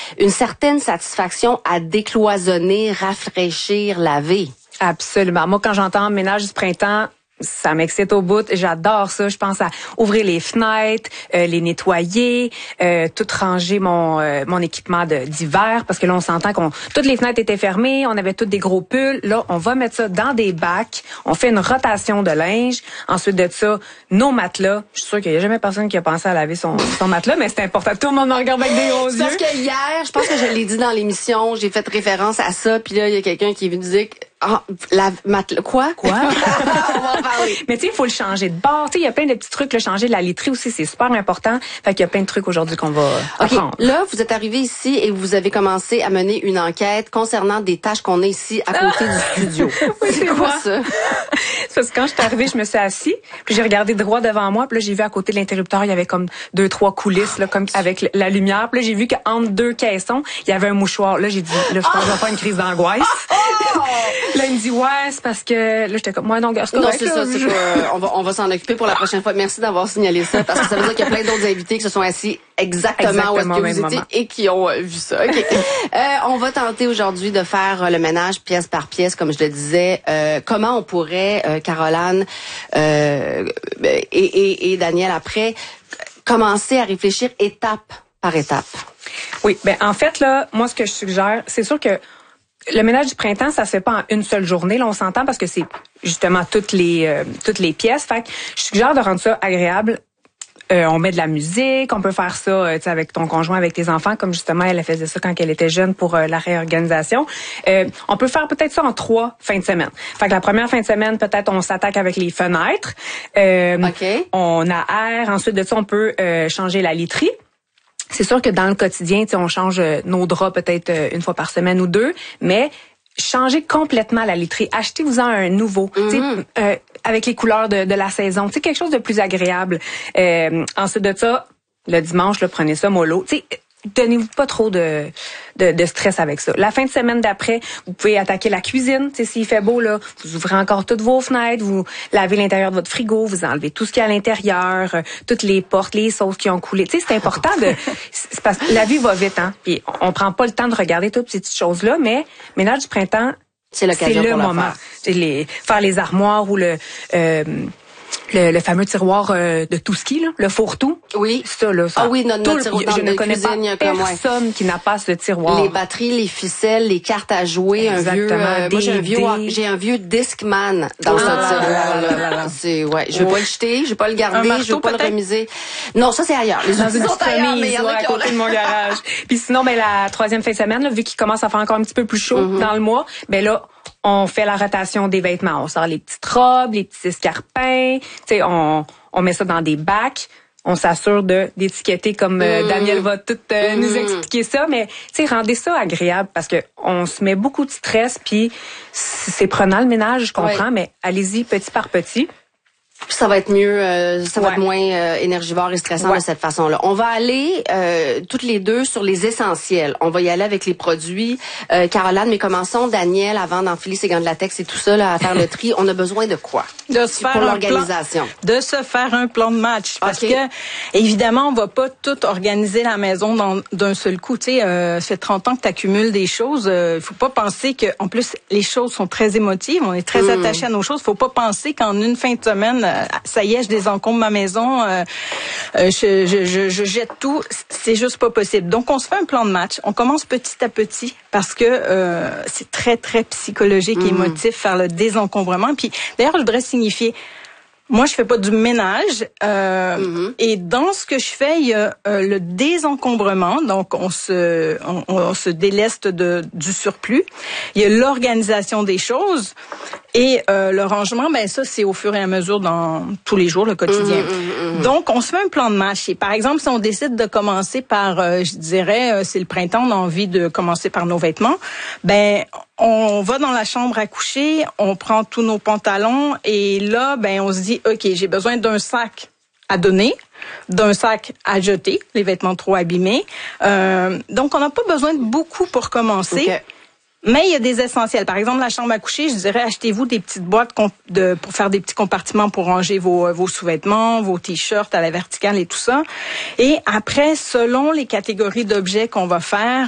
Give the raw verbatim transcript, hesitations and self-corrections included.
une certaine satisfaction à décloisonner, rafraîchir, laver. Absolument. Moi, quand j'entends ménage du printemps, ça m'excite au bout. J'adore ça. Je pense à ouvrir les fenêtres, euh, les nettoyer, euh, tout ranger mon euh, mon équipement de d'hiver parce que là on s'entend qu'on toutes les fenêtres étaient fermées, on avait toutes des gros pulls. Là, on va mettre ça dans des bacs. On fait une rotation de linge. Ensuite de ça, nos matelas. Je suis sûre qu'il y a jamais personne qui a pensé à laver son son matelas, mais c'est important. Tout le monde me regarde avec des gros yeux. Parce que hier, je pense que je l'ai dit dans l'émission, j'ai fait référence à ça. Puis là, il y a quelqu'un qui est venu dire ah, la matelas quoi quoi on va en parler. Mais tu sais, il faut le changer de bord. Tu sais, il y a plein de petits trucs. Le changer de la literie aussi, c'est super important. Fait qu'il y a plein de trucs aujourd'hui qu'on va okay. apprendre. Là, vous êtes arrivé ici et vous avez commencé à mener une enquête concernant des tâches qu'on a ici à côté du studio. Oui, c'est quoi ça? C'est parce que quand je suis arrivée, je me suis assise, puis j'ai regardé droit devant moi, puis là, j'ai vu à côté de l'interrupteur, il y avait comme deux, trois coulisses, là, comme avec la lumière. Puis là, j'ai vu qu'entre deux caissons, il y avait un mouchoir. Là, j'ai dit, là, je pense que je vais faire une crise d'angoisse. Là, il me dit, ouais, c'est parce que, là, j'étais comme, moi, non, gars, c'est correct. Non, c'est ça, c'est pas, on va, on va s'en occuper pour la prochaine fois. Merci d'avoir signalé ça, parce que ça veut dire qu'il y a plein d'autres invités qui se sont assis exactement, exactement où est-ce que vous étiez moment. Et qui ont vu ça. Okay. euh, on va tenter aujourd'hui de faire le ménage pièce par pièce, comme je le disais. Euh, comment on pourrait, euh, Caroline euh, et, et, et Daniel, après, commencer à réfléchir étape par étape? Oui, ben en fait, là, moi, ce que je suggère, c'est sûr que le ménage du printemps, ça se fait pas en une seule journée, là, on s'entend, parce que c'est justement toutes les euh, toutes les pièces. Fait que je suggère de rendre ça agréable. Euh, on met de la musique, on peut faire ça euh, avec ton conjoint, avec tes enfants, comme justement elle faisait ça quand elle était jeune pour euh, la réorganisation. Euh, on peut faire peut-être ça en trois fins de semaine. Fait que la première fin de semaine, peut-être on s'attaque avec les fenêtres. Euh, okay. On aère. Ensuite de ça, on peut euh, changer la literie. C'est sûr que dans le quotidien, tu sais, on change nos draps peut-être une fois par semaine ou deux, mais changez complètement la literie. Achetez-vous-en un nouveau, mm-hmm. tu sais, euh, avec les couleurs de, de la saison. Tu sais, quelque chose de plus agréable. Euh, ensuite de ça, le dimanche, là, prenez ça mollo. Tu sais, donnez-vous pas trop de, de de stress avec ça. La fin de semaine d'après, vous pouvez attaquer la cuisine. Tu sais, s'il fait beau, là, vous ouvrez encore toutes vos fenêtres, vous lavez l'intérieur de votre frigo, vous enlevez tout ce qu'il y a à l'intérieur, euh, toutes les portes, les sauces qui ont coulé. Tu sais, c'est important de... C'est parce que la vie va vite, hein. Puis on prend pas le temps de regarder toutes ces petites choses-là, mais ménage du printemps, c'est l'occasion c'est le pour moment. Faire. Les, faire les armoires ou le... Euh, Le, le fameux tiroir euh, de tout ski, là, le fourre-tout. Oui. Ça, là, ça. Ah oui, notre, notre tiroir. Je ne connais cuisine, pas personne comme qui n'a pas ce tiroir. Les batteries, les ficelles, les cartes à jouer, exactement. un vieux. Euh, moi, j'ai un vieux, j'ai un vieux Discman dans ah, ce tiroir-là. C'est ouais. Je vais oui. pas le jeter, je vais pas le garder, marteau, je vais pas le remiser. Non, ça c'est ailleurs. Les outils sont ailleurs, mais il y en a qui à côté de mon garage. Puis sinon, ben la troisième fin de semaine, là, vu qu'il commence à faire encore un petit peu plus chaud mm-hmm. dans le mois, ben là. On fait la rotation des vêtements. On sort les petites robes, les petits escarpins. Tu sais, on, on met ça dans des bacs. On s'assure de d'étiqueter comme euh, mmh. Daniel va tout euh, mmh. nous expliquer ça. Mais tu sais, rendez ça agréable parce que on se met beaucoup de stress. Puis c'est prenant le ménage, je comprends, oui. mais allez-y petit par petit. Puis ça va être mieux, euh, ça va ouais. être moins euh, énergivore et stressant ouais. de cette façon-là. On va aller euh, toutes les deux sur les essentiels. On va y aller avec les produits. Euh, Caroline, mais commençons, Daniel, avant d'enfiler ses gants de latex et tout ça, là, à faire le tri, on a besoin de quoi? De se faire pour un l'organisation. Plan, de se faire un plan de match. Parce okay. que, évidemment, on va pas tout organiser la maison dans, d'un seul coup. Tu sais, euh, ça fait trente ans que tu accumules des choses. Il euh, faut pas penser que, en plus, les choses sont très émotives. On est très mmh. attachés à nos choses. Faut pas penser qu'en une fin de semaine, ça y est, je désencombre ma maison, euh, euh, je, je, je, je jette tout. C'est juste pas possible. Donc, on se fait un plan de match. On commence petit à petit parce que euh, c'est très, très psychologique et mmh. émotif faire le désencombrement. Puis, d'ailleurs, je voudrais signifier, moi, je fais pas du ménage. Euh, mm-hmm. Et dans ce que je fais, il y a euh, le désencombrement. Donc, on se, on, on se déleste de, du surplus. Il y a l'organisation des choses. Et euh, le rangement, ben ça, c'est au fur et à mesure dans tous les jours, le quotidien. Mmh, mmh, mmh. Donc, on se fait un plan de match. Et par exemple, si on décide de commencer par, euh, je dirais, euh, c'est le printemps, on a envie de commencer par nos vêtements, ben on va dans la chambre à coucher, on prend tous nos pantalons et là, ben on se dit, OK, j'ai besoin d'un sac à donner, d'un sac à jeter, les vêtements trop abîmés. Euh, donc, on n'a pas besoin de beaucoup pour commencer. Okay. Mais il y a des essentiels. Par exemple, la chambre à coucher, je dirais, achetez-vous des petites boîtes de, pour faire des petits compartiments pour ranger vos, vos sous-vêtements, vos t-shirts à la verticale et tout ça. Et après, selon les catégories d'objets qu'on va faire,